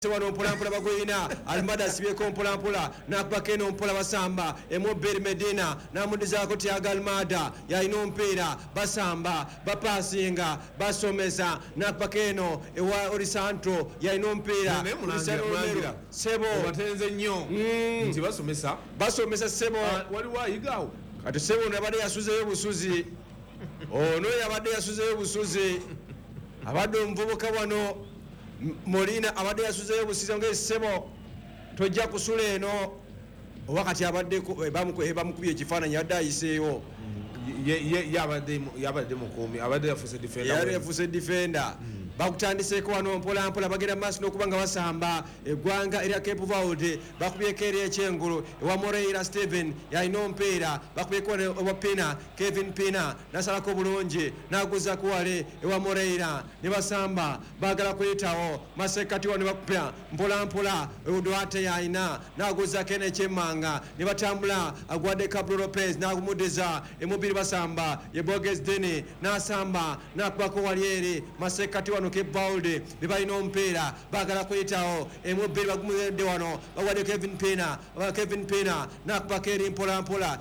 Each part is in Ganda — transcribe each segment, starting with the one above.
wano mpolampola bagoyina alimada sibyeko mpolampola nakubakeno mpola basamba emoberi medina namudizaako Tiago Almada yalina omupiira basamba bapasinga basomesa nakubakeno ewa Orisantro yalina omupiira sebo batenze nnyo nti basomesa sebo waliwo ayigawo kati sebo nabadde yasuzeyo busuzi ono yabadde yasuzeyo busuzi abadde omuvubuka wano Molina abadde yasuzeyo busiza ng'essebo tojja kusula eno wakati abadde bamukubye ekifaananyi yadde ayiseewo yabadde mukuumi abadde yafuuse defender bakutandiseko wano mpolampola bagenda maaso n'okuba nga basamba eggwanga erya Cape Verde bakubyeko eri ekyengulu ewa Moreira Steven yalina omupiira bakubyeko ewa Pina Kevin Pina nasalako bulungi naguzaku wale ewa Moreira ne basamba bagala kuyitawo masekati wano bakupya mpolampola Duarte yalina naguzako enekyemmanga ne batambula agwadde Cabro Lopez nagumudiza emubiri basamba ye Boges Deni nasamba nakubako wali eri masekati wano Cape Verde bebalina omupiira bagala kuyitawo emubiri bagumudde wano bagwadde Kevin Pina nakubako eri mpolampola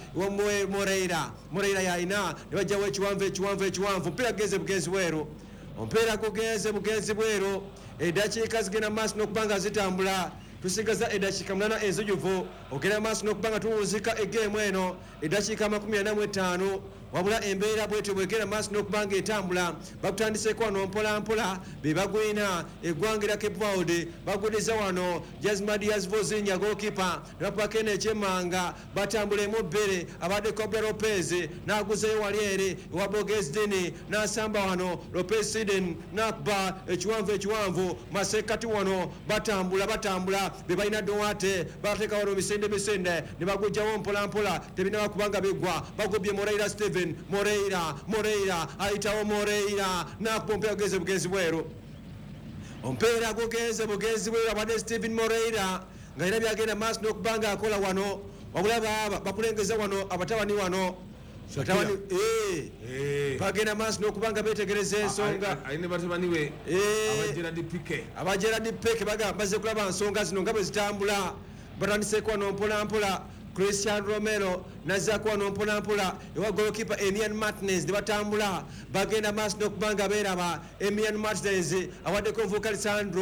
Moreira yalina ne bajjawo ekiwanvu omupiira gugeze bugenzi bweru omupiira gugeze bugenzi bweru eddakiika zigenda maaso n'okuba nga zitambula tusigaza eddakiika 8 enzijuvu ogenda maaso n'okuba nga tuwunzika egeemu eno eddakiika 45 wabula embeera bwetyo bwegenda maaso n'okuba nga etambula bakutandiseko wano mpolampola be bagwina eggwanga erya Cape Verde bagudiza wano Jasmadias Vozinha goalkeeper ne bakubako eno ekyemmanga batambula emubbere abadde Cobra Lopez n'aguzeyo wali eri ewa Boges Dini n'asamba wano Lopez Siden n'akuba ekiwanvu masekati wano batambula be balina Duarte bateeka wano misende ne bagujjawo mpolampola tebina bakubanga bigwa bagobye Moreira Steven Moreira ayitawo Moreira nakuba omupiira gugeze bugenzi bweru omupiira gugeze bugenzi bweru abadde Steven Moreira nga era byagenda maaso n'okuba nga akola wano wabula bakulengeza wano abatabani wano bagenda maaso n'okuba nga betegereza ensonga aba Gerard Pique baze kulaba nsonga zino nga bwe zitambula batandiseko wano mpolampola Christian Romero nazzaako wano mpolampola ewa goalkeeper Emian Martinez ne batambula bagenda maaso n'okuba nga beeraba Emian Martinez awaddeko omuvubuka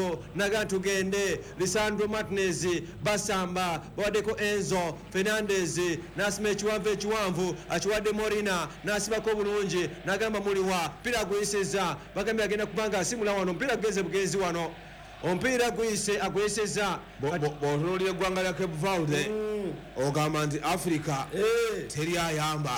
Lisandro Martinez basamba bawaddeko Enzo Fernandez n'asima ekiwanvu akiwadde Molina n'asibako bulungi n'agamba muliwa mpira aguyisizza bagambye agenda kuba nga asimula wano mpira gugeze bugenzi wano omupiira aguyisizza bw'otunuulira eggwanga lya Cape Verde ogamba nti Africa teryayamba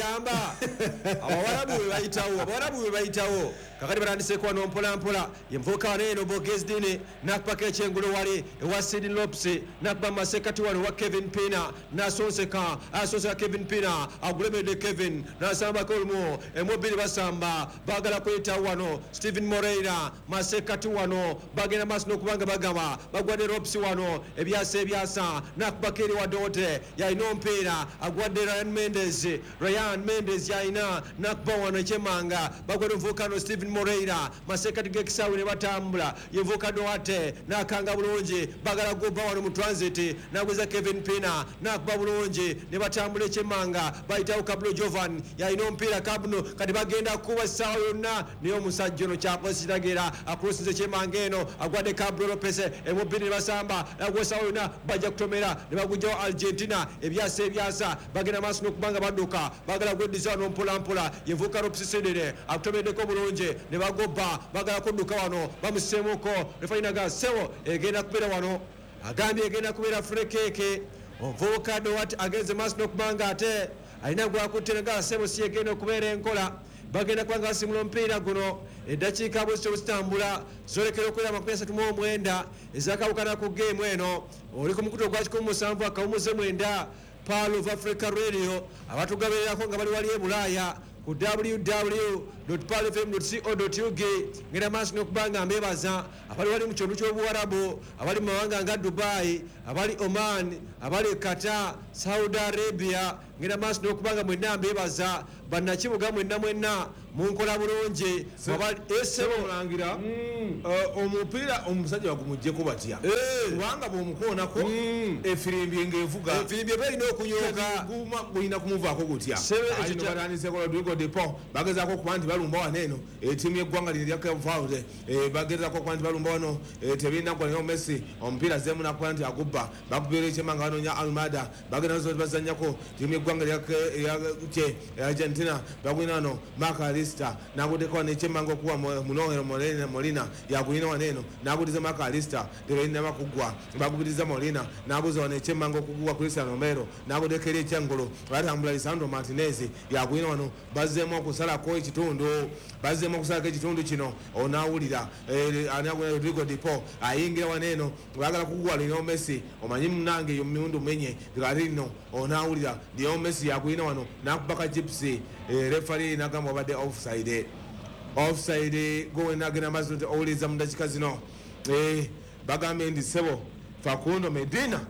abawarabu we bayitawo kakati batandiseko wano mpolampola yemuvubuka wano eno Boges Dini nakubako ekyengulu wali ewa Sidin Lopes nakuba masekati wano ewa Kevin Pina nasonseka Kevin Pina agulemedde Kevin nasambako olumu emubiri basamba bagala kuyitawo wano Steven Moreira masekati wano bagenda maaso n'okuba nga bagaba bagwadde Lopes wano ebyasa nakubako eri wa Duarte yalina omupiira agwadde Ryan Mendes yalina nakuba wano ekyemmanga bagwadde omuvubuka Steven Moreira masekati g'ekisaawe ne batambula yevubuka Duarte nakanga bulungi bagala gobba wano mu transit nagweza Kevin Pina nakuba bulungi ne batambula ekyemmanga bayitawo Cablo Jovan yalina omupiira Cabno kati bagenda kuba essaawa yonna naye omusajja ono kyakoziragira akulosinze ekyemmanga eno agwadde Cabro Lopez emubiri ne basamba nagwa essaawa yonna bajja kutomera ne bagujjawo Argentina ebyasa bagenda maaso n'okuba nga badduka bagala gweddiza wano mpolampola yevubuka Lopes Sedere akutomeddeko bulungi ne bagobba bagala kudduka wano bamusemuko nefainaga sewo egenda kubeera wano agambye egenda kubeera frekeke omuvubuka Duarte agenze maaso n'okuba nga ate alina gwakutte nga sebo si egenda okubeera enkola bagenda kuba nga basimula omupiira guno eddakiika bwezityo buzitambula zolekera okubeera 39 ezakawukana ku geemu eno oli ku mukutu ogwa 17 akawumuze 9 Pearl of Africa Radio abatugabirirako nga bali wali e Bulaaya ku www.pearlfm.co.ug ngenda maaso n'okuba nga mbeebaza abali wali mu kyondu ky'obuwarabu abali mu mawanga nga Dubai abali Oman abali Qatar Saudi Arabia ngenda maaso n'okubanga mwenna mbeebaza bannakibuga mwenna munkola bulungi mulangira omupiira omusajja bagumugyeko batya kubanga bwomukoonako efirimbi ng'evuga efirimbi eba erina okunyooka gulina kumuvaako gutya batandiseko Rodrigo de Paul bagezaako okuba nti balumba wano eno ettiimu y'eggwanga lino erya Cape Verde bagezaako okuba nti balumba wano tebirina gwa Lionel Messi omupiira zeemu nakuba nti agubba bakubeera ekyemanga banoonya Almada bagenda nazo bazannyako ttiimu y'eggwanga erya Argentina bagwina wano Marc Alista naguddeko wano ekyemanga okuwa Munohero Molina yagwina wano eno nagudiza Marc Alista tebalinama kuggwa bagubiriza Molina naguza wano ekyemanga okugwa Cristiano Romero naguddeko eri ekyengulu batambula Lisandro Martinez yagwina wano bazzeemu okusalako ekitundu kino onawulira anagwina Rodrigo de Paul ayingira wano eno bagala kugwa Lionel Messi omanyi munange eyo miwundu menye kati nno onawulira Lionel Messi yagwina wano nakubaka gypsy refari nagamba obadde offside gowenagenda mazzi nti owuliriza mu dakika zino bagambye ndi sebo Facundo Medina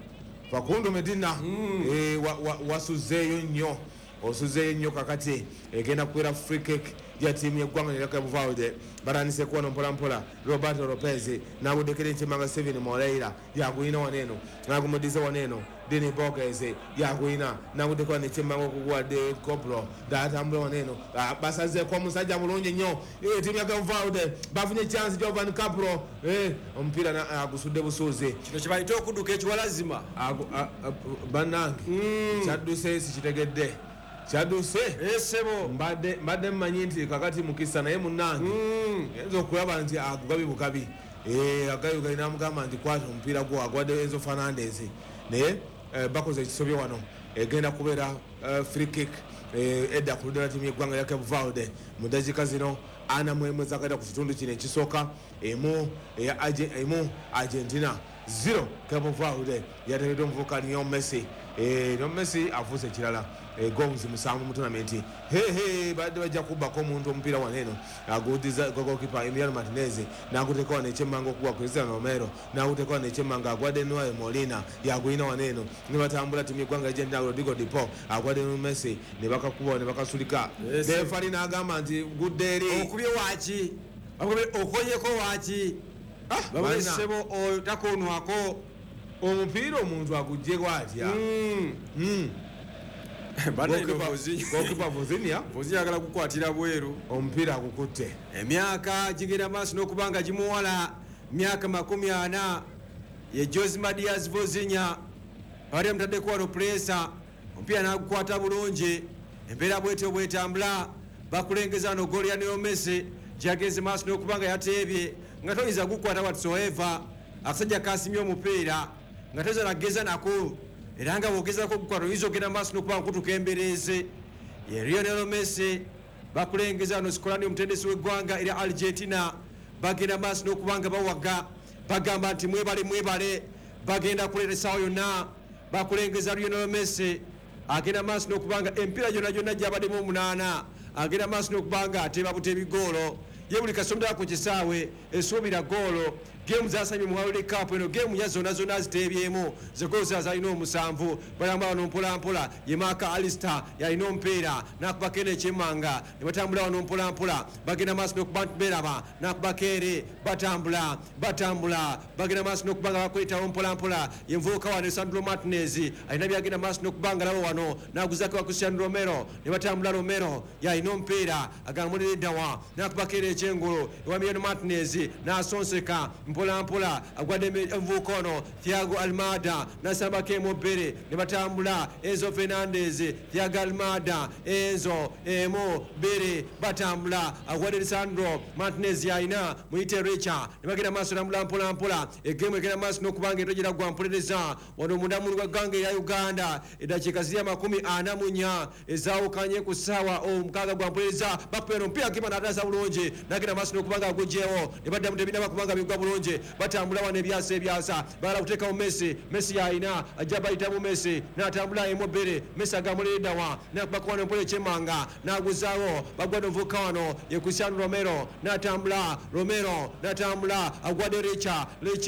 wasuzeeyo nnyo kakati egenda kubeera free kick ya tiimu y'eggwanga erya Cape Verde batandise kuwano mpolampola Roberto Lopez naguddekera ekyemanga Steven Moreira yagwina wano eno nagumudiza wano eno Dini Borges yagwina naguddeko wano ekyemanga okuguwa de Copro datambula wano eno basazeeko omusajja mulungi nnyo tiimu ya Cape Verde bafunye chance Jovan Capro omupiira agusudde busuuzi kino kyebayita okudduka ekiwalazima bannange kyadduse sikitegedde kyaduse esebo mbadde mmanyi nti kakati mukisa naye munnange enza okulaba nti agugabi bugabi agayugali namugamba nti kwata omupiira gwo agwadde Enzo Fernandez naye bakoze ekisobye wano egenda kubeera free kick edda ku ludda lwa tiimu y'eggwanga lya Cape Verde mu dakika zino ana mwemwe zagenda ku kitundu kino ekisooka emu Argentina 0 Cape Verde yateereddwa omuvubuka Lionel Messi afuuse ekirala goals 7 mu tournament badde bajja kubbako omuntu omupiira wano eno agudiza goalkeeper Emiliano Martinez naguteeka wano ekyemmanga okuwa Cristiano Romero naguteeka wano ekyemmanga agwadde Noel Molina yagwina wano eno ne batambula tiimu y'eggwanga y'Argentina Rodrigo de Paul agwadde Messi ne bakakuba ne bakasulika refari n'agamba nti gudde eri okubye waki okonyeko waki babesebo takonwako omupiira omuntu aguggyeko atya Vozi yagala kukwatira bweru omupiira agukutte emyaka gigenda maaso n'okubanga gimuwala myaka 40 ye Josima Diaz Vozinya bali mutaddeko wano presa omupiira n'agukwata bulungi embeera bwetyo bwetambula bakulengeza wano goli ya Lionel Messi gyageze maaso n'okubanga yateebye nga toyinza gukwata whatsoever akasajja kasimye omupiira nga toyinza nageza nako era nga bwogezako gukwata oyinza ogenda maaso n'okubanga kutuka embereeze ye Lionel Messi bakulengeza wano Skolani omutendesi w'eggwanga erya Argentina bagenda maaso n'okubanga bawaga bagamba nti mwebale bagenda kuleeta essaawa yonna bakulengeza Lionel Messi agenda maaso n'okubanga empiira gyonna gyabaddemu 8 agenda maaso n'okubanga ateeba buteebi goolo ye buli kasondera ku kisaawe esuubira goolo gemu zasanywe mu World Cup eno gemu ya zonna ziteebyemu zegoza zalina 7 balamba wano mpolampola ye Marc Alista yalina omupiira nakubako eno ekyemmanga ne batambula wano mpolampola bagenda maaso n'okuba nti beraba nakubako eri batambula bagenda maaso n'okuba nga bakwetawo mpolampola ye nvubuka wano Sandro Martinez alina byagenda maaso n'okuba nga labo wano naguzako wa Cristiano Romero ne batambula Romero yalina omupiira agambulira eddawa nakubako eri ekyengulu ewa Emiliano Martinez n'asonseka mpolampola agwadde envuuka ono Thiago Almada nasambako emubiri ne batambula Enzo Fernandez Thiago Almada Enzo biri batambula agwadde Lisandro Martinez yalina muyite Richa ne bagenda maaso tambula mpolampola egemu egenda maaso n'okubanga etojera gwa mpolereza wano mundamuli wa ggwanga eya Uganda eddakiika ziri 44 ezaawukanye ku ssaawa 6 gwa mpolereza bakupeera omupiira gima n'ataasa bulungi nagenda maaso n'okubanga agugyewo ne baddamu tebina bakubanga bigwa bulungi bulungi batambula wano ebyasa bagala kuteekawo Messi yalina ajja bayitamu Messi n'atambula Immobile Messi agamulira wa n'akubako wano mpola ekyemmanga n'aguzaawo bagwa n'ovuka wano ye Cristiano Romero n'atambula Romero n'atambula agwadde Richa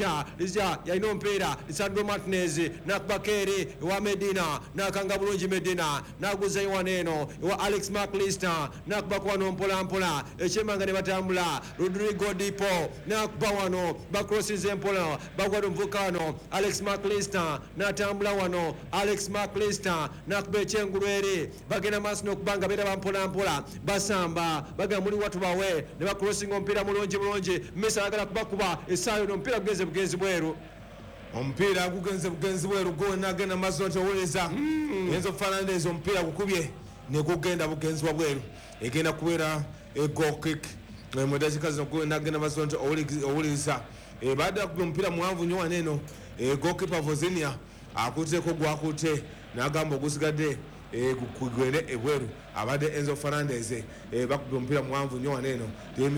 yalina omupiira Lisandro Martinez n'akubako eri ewa Medina n'akanga bulungi Medina n'aguzayo wano eno ewa Alex McAllister n'akubako wano mpola ekyemmanga ne batambula Rodrigo Dipo n'akuba wano bakrosize mpola bagwa n'omuvuka wano Alex McAllister n'atambula wano Alex McAllister n'akuba ekyengulu eri bagenda maaso n'okubanga beera bampola basamba bagenda muli watu bawe ne bakrosinga omupiira mulungi Messi ayagala kubakuba essaayo n'omupiira gugenze bweru omupiira gugenze bweru gwe n'agenda maaso n'otowuliriza Enzo Fernandez omupiira gukubye ne gugenda bugenzibwa bweru egenda kubeera goal kick mu dakiika zino gwe n'agenda maaso n'otowuliriza baada yakubye omupiira muwanvu nnyo wano eno goalkeeper Vozinia akuteeko gwakute n'agamba ogusigadde kugwere ebweru abadde Enzo Fernandez bakubye omupiira muwanvu nnyo wano eno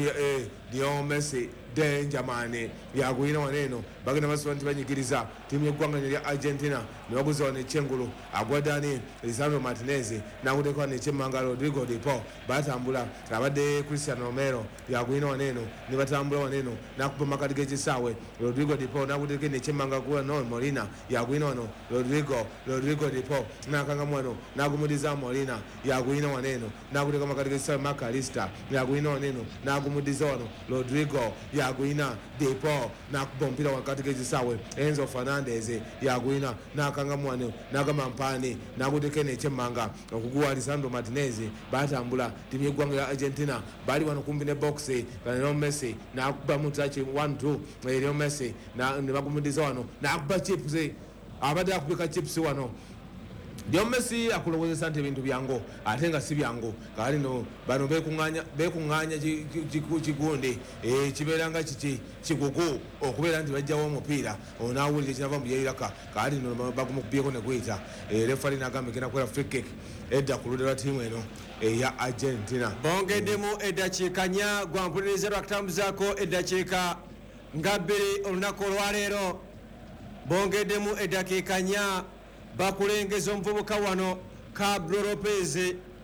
Lionel Messi danger man yagwina wano eno bagenda maaso nti banyigiriza ttiimu y'eggwanga lya Argentina ne baguza wano ekyengulu agwadani Lisandro Martinez n'akuteeka wano ekyemmanga Rodrigo de Paul batambula abadde Cristiano Romero yagwina wano eno ne batambula wano eno n'akuba makati g'ekisaawe Rodrigo de Paul n'akuteeka n'ekyemmanga Noel Molina yagwina wano Rodrigo de Paul n'akangamu wano n'agumudiza Molina yagwina wano eno n'akuteeka makati g'ekisaawe McAllister yagwina wano eno n'agumudiza wano Rodrigo yagwina de Paul n'akuba omupiira wakati g'ekisaawe Enzo Fernandez yagwina n'akangamu wano n'agamba mpaani n'akuteeka n'ekyemmanga okuguwa Lisandro Martinez batambula ttiimu y'eggwanga ya Argentina bali wano kumpi ne box Lionel Messi n'akuba mu touch 1-2 Lionel Messi ne bagumudiza wano n'akuba chips abadde akubika chips wano Lionel Messi akulowozesa nti ebintu byangu ate nga si byangu kali no bano bekuŋŋaanya kigundi kibeera nga kigugu okubeera nti bajjawo omupiira onaawulira ekinava mu yairaka kali no bagumukubyeko ne gwita refari n'agamba egenda kukola free kick edda ku ludda lwa ttiimu eno eya Argentina bongeddemu eddakiika 4 gwampuliriza lwakutambuzaako eddakiika nga 2 olunaku olwaleero bongeddemu eddakiika 4 bakulengeza omuvubuka wano Pablo Lopez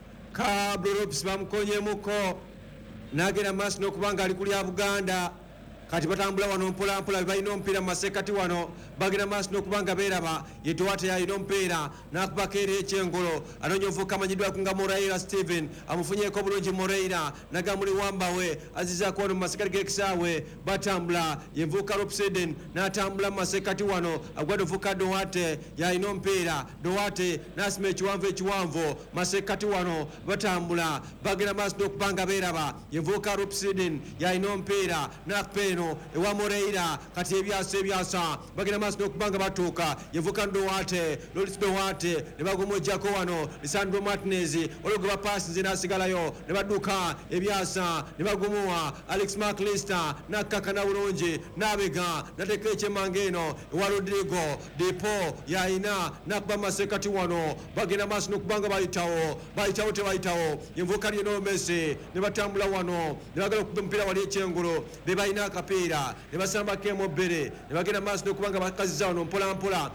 bamukonyemuko n'agenda maaso n'okubanga ali kulya Buganda kati batambula wano mpola balina omupiira mu masekkati wano bagenda maaso n'okubanga beeraba ye Duarte yalina omupiira n'akubako eri ekyengolo anoonya omuvubuka amanyiddwako nga Moreira Steven amufunyeeko bulungi Moreira nagamuli wambawe azizaako wano mu masekkati g'ekisaawe batambula ye muvubuka Lopseden n'atambula mu masekkati wano agwadde omuvubuka Duarte yalina omupiira Duarte n'asima ekiwanvu masekkati wano batambula bagenda maaso n'okubanga beeraba ye muvubuka Lopseden yalina omupiira n'akupa ewa Moreira kati ebyasa bagenda maaso n'okubanga batuuka yevuka Loris Duarte ne bagumujjako wano Lisandro Martinez olwo gwe bapaasinze n'asigalayo ne badduka ebyasa ne bagumuwa Alex McAllister n'akkakana bulungi n'abega n'ateeka ekyemmanga eno ewa Rodrigo de Paul yalina n'akuba masekkati wano bagenda maaso n'okubanga bayitawo tebayitawo yevuka Lionel Messi ne batambula wano ne bagala okuba omupiira wali ekyengulu be balina akapiira ne basambako Immobile ne bagenda maaso n'okubanga bakaziza wano mpola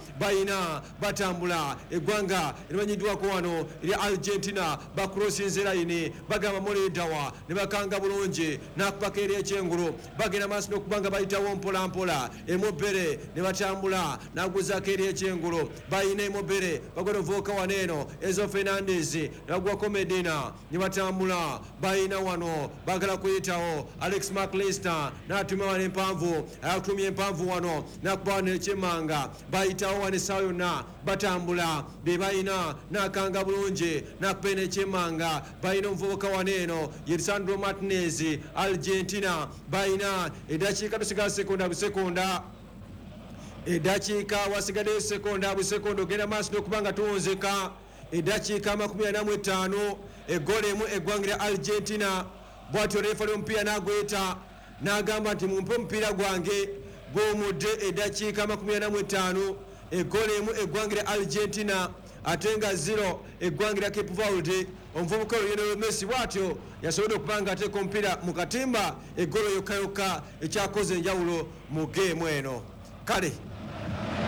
batambula eggwanga erimanyiddwako wano eri Argentina bakrosinze layini bagamba Moledawa ne bakanga bulungi n'akubako eri ekyengulu bagenda maaso n'okubanga bayitawo mpola Immobile ne batambula n'aguzaako eri ekyengulu bayina Immobile bagenda ovubuka wano eno Enzo Fernandez ne bagwako Medina ne batambula bayina wano bagala kuyitawo Alex McAllister n'atuma wano empanvu ayakutumya empanvu wano n'akuba wano ekyemmanga bayitawo wano essaawa yonna batambula be bayina n'akanga bulungi n'akuba eno ekyemmanga bayina omuvubuka wano eno Lisandro Martinez Argentina bayina eddakiika tusigala sekonda busekonda eddakiika wasigaddeyo sekonda busekonda ogenda maaso n'okubanga tuwunzika eddakiika 45 eggoola emu eggwanga lya Argentina bw'atyo refa ly'omupiira n'agweta n'agamba nti mumpe omupiira gwange gw'omudde eddakiika 45 eggoola emu eggwanga lya Argentina ate nga 0 eggwanga lya Cape Verde omuvubuka Lionel Messi bw'atyo yasobodde okuba nga ateeka omupiira mu katimba eggolo yokka yokka ekyakoze enjawulo mu geemu eno kale